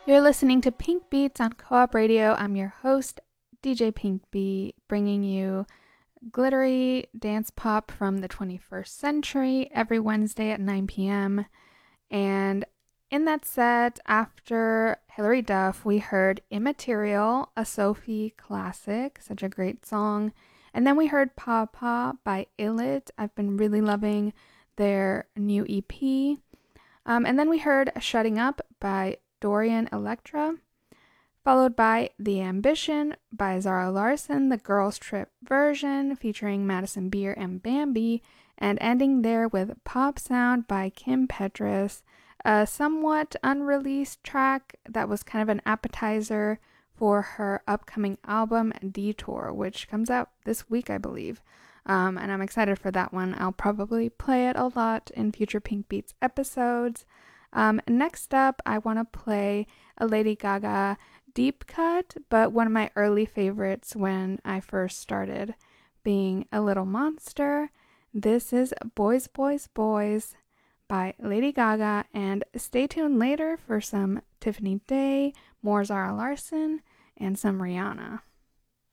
You're listening to Pink Beats on Co-op Radio. I'm your host, DJ Pink Bee, bringing you glittery dance pop from the 21st century every Wednesday at 9 p.m. And in that set, after Hilary Duff, we heard Immaterial, a Sophie classic, such a great song. And then we heard Papa by Illit. I've been really loving their new EP. And then we heard Shutting Up by Dorian Electra, followed by The Ambition by Zara Larsson, the Girls Trip version featuring Madison Beer and Bambi, and ending there with Pop Sound by Kim Petras, a somewhat unreleased track that was kind of an appetizer for her upcoming album Detour, which comes out this week, I believe. And I'm excited for that one. I'll probably play it a lot in future Pink Beats episodes. Next up, I want to play a Lady Gaga deep cut, but one of my early favorites when I first started being a little monster. This is Boys, Boys, Boys by Lady Gaga, and stay tuned later for some Tiffany Day, more Zara Larsson, and some Rihanna.